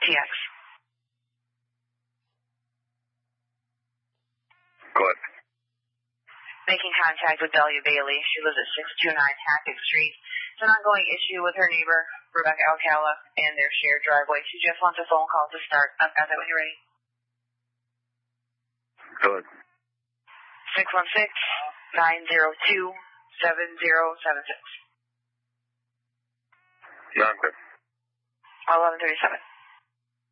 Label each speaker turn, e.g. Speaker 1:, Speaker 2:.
Speaker 1: TX.
Speaker 2: Go ahead.
Speaker 1: Making contact with Delia Bailey. She lives at 629 Hackett Street. It's an ongoing issue with her neighbor, Rebecca Alcala, and their shared driveway. She just wants a phone call to start. I've got that when you're ready.
Speaker 2: Go ahead.
Speaker 1: 616-902-7076.
Speaker 2: Non-clear.
Speaker 1: 1137.